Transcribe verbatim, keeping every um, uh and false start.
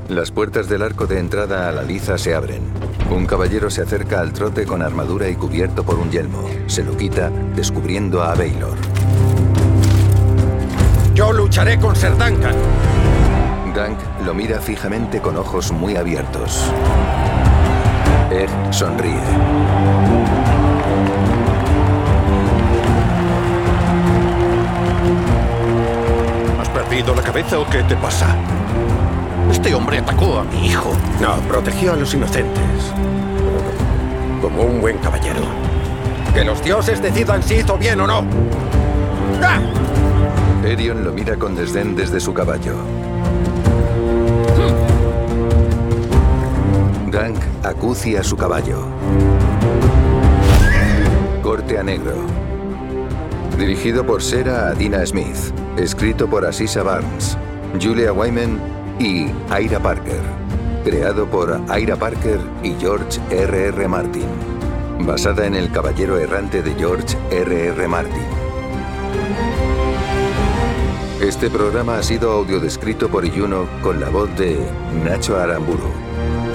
Las puertas del arco de entrada a la liza se abren. Un caballero se acerca al trote con armadura y cubierto por un yelmo. Se lo quita, descubriendo a Baylor. ¡Yo lucharé con Ser Duncan! Dunk lo mira fijamente con ojos muy abiertos. Egg sonríe. ¿Has perdido la cabeza o qué te pasa? Este hombre atacó a mi hijo. No, protegió a los inocentes. Como un buen caballero. Que los dioses decidan si hizo bien o no. ¡Ah! Aerion lo mira con desdén desde su caballo. Dunk acucia su caballo. Corte a negro. Dirigido por Sarah Adina Smith. Escrito por Aziza Barnes, Julia Wyman y Ira Parker. Creado por Ira Parker y George R R. Martin. Basada en El caballero errante de George R R. Martin. Este programa ha sido audiodescrito por Iyuno con la voz de Nacho Aramburu.